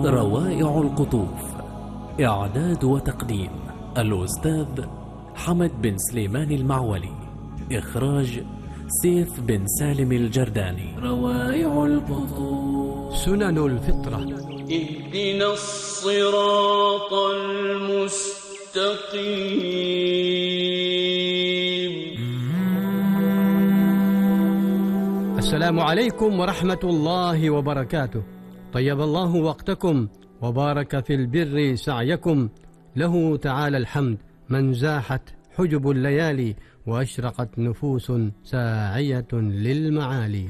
روائع القطوف. إعداد وتقديم الأستاذ حمد بن سليمان المعولي. إخراج سيف بن سالم الجرداني. روائع القطوف. سنن الفطرة. اهدنا الصراط المستقيم. السلام عليكم ورحمة الله وبركاته. طيب الله وقتكم وبارك في البر سعيكم. له تعالى الحمد من زاحت حجب الليالي وأشرقت نفوس ساعية للمعالي.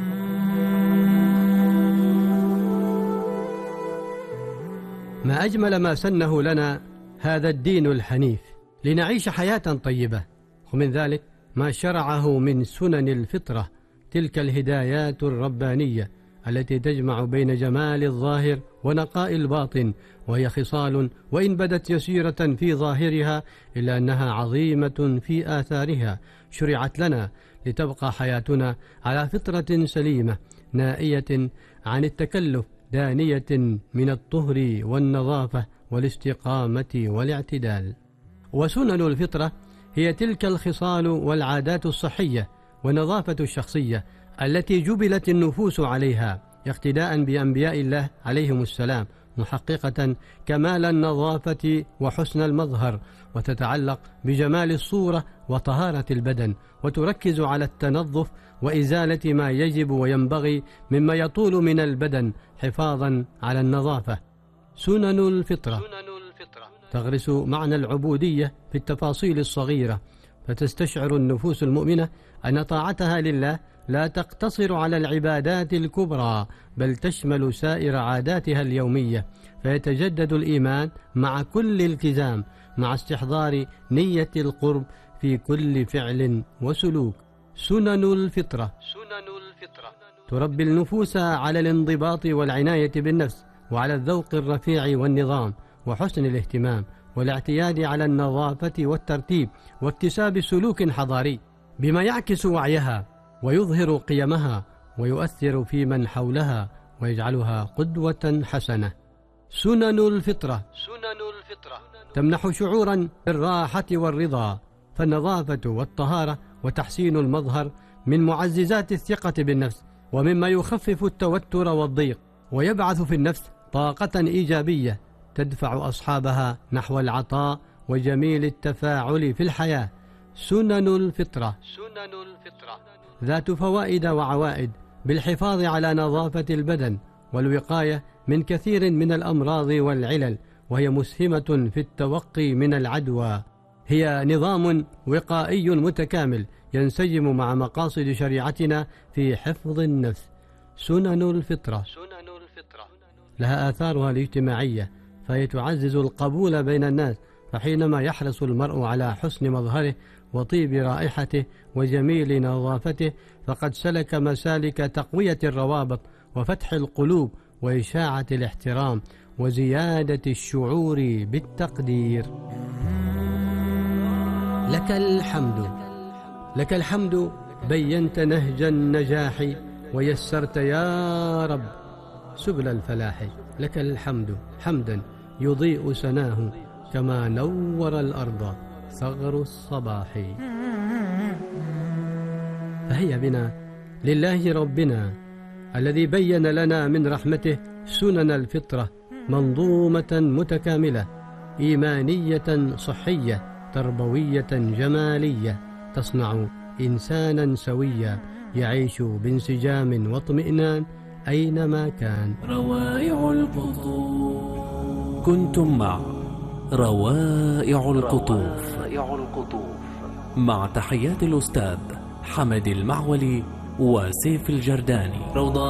ما أجمل ما سنه لنا هذا الدين الحنيف لنعيش حياة طيبة، ومن ذلك ما شرعه من سنن الفطرة، تلك الهدايات الربانية التي تجمع بين جمال الظاهر ونقاء الباطن، وهي خصال وإن بدت يسيرة في ظاهرها إلا أنها عظيمة في آثارها، شرعت لنا لتبقى حياتنا على فطرة سليمة نائية عن التكلف، دانية من الطهر والنظافة والاستقامة والاعتدال. وسنن الفطرة هي تلك الخصال والعادات الصحية والنظافة الشخصية التي جبلت النفوس عليها اقتداء بأنبياء الله عليهم السلام، محققة كمال النظافة وحسن المظهر، وتتعلق بجمال الصورة وطهارة البدن، وتركز على التنظف وإزالة ما يجب وينبغي مما يطول من البدن حفاظا على النظافة. سنن الفطرة تغرس معنى العبودية في التفاصيل الصغيرة، فتستشعر النفوس المؤمنة أن طاعتها لله لا تقتصر على العبادات الكبرى، بل تشمل سائر عاداتها اليومية، فيتجدد الإيمان مع كل التزام، مع استحضار نية القرب في كل فعل وسلوك. سنن الفطرة تربي النفوس على الانضباط والعناية بالنفس، وعلى الذوق الرفيع والنظام وحسن الاهتمام، والاعتياد على النظافة والترتيب، واكتساب سلوك حضاري بما يعكس وعيها ويظهر قيمها ويؤثر في من حولها ويجعلها قدوة حسنة. سنن الفطرة تمنح شعورا بالراحة والرضا، فالنظافة والطهارة وتحسين المظهر من معززات الثقة بالنفس، ومما يخفف التوتر والضيق، ويبعث في النفس طاقة إيجابية تدفع أصحابها نحو العطاء وجميل التفاعل في الحياة. سنن الفطرة ذات فوائد وعوائد بالحفاظ على نظافة البدن والوقاية من كثير من الأمراض والعلل، وهي مسهمة في التوقي من العدوى. هي نظام وقائي متكامل ينسجم مع مقاصد شريعتنا في حفظ النفس. سنن الفطرة لها آثارها الاجتماعية، فهي تعزز القبول بين الناس، فحينما يحرص المرء على حسن مظهره وطيب رائحته وجميل نظافته، فقد سلك مسالك تقوية الروابط وفتح القلوب وإشاعة الاحترام وزيادة الشعور بالتقدير. لك الحمد بينت نهج النجاح، ويسرت يا رب سبل الفلاح. لك الحمد حمدا يضيء سناه، كما نور الأرض ثغر الصباح. فهيا بنا لله ربنا الذي بين لنا من رحمته سنن الفطرة، منظومة متكاملة إيمانية صحية تربوية جمالية، تصنع إنسانا سويا يعيش بانسجام واطمئنان أينما كان. روائع القطوف. كنتم مع روائع القطوف مع تحيات الأستاذ حمد المعولي وسيف الجرداني.